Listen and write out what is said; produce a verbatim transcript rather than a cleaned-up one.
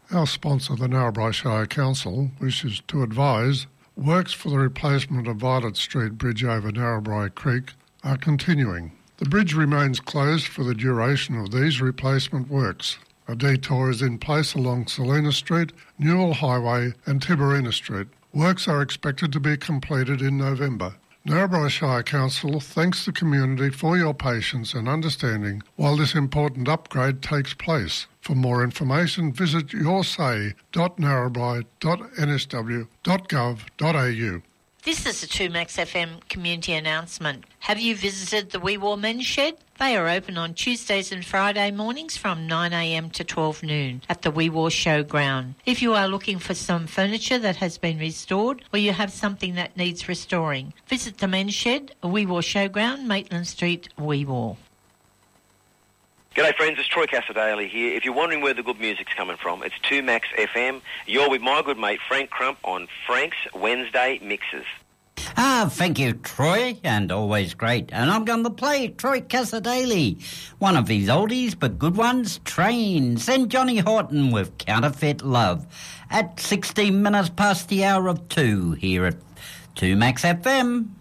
Our sponsor, the Narrabri Shire Council, wishes to advise works for the replacement of Violet Street Bridge over Narrabri Creek are continuing. The bridge remains closed for the duration of these replacement works. A detour is in place along Selina Street, Newell Highway and Tiberina Street. Works are expected to be completed in November. Narrabri Shire Council thanks the community for your patience and understanding while this important upgrade takes place. For more information, visit yoursay dot narrabri dot n s w dot gov dot a u. This is a two Max F M community announcement. Have you visited the Wee Waa Men's Shed? They are open on Tuesdays and Friday mornings from nine a m to twelve noon at the Wee Waa Showground. If you are looking for some furniture that has been restored or you have something that needs restoring, visit the Men's Shed, Wee Waa Showground, Maitland Street, Wee Waa. G'day friends, it's Troy Casadale here. If you're wondering where the good music's coming from, it's two Max F M. You're with my good mate Frank Crump on Frank's Wednesday Mixes. Ah, thank you, Troy, and always great. And I'm going to play Troy Casadale, one of these oldies but good ones, Trains, and Johnny Horton with Counterfeit Love at sixteen minutes past the hour of two here at two Max F M.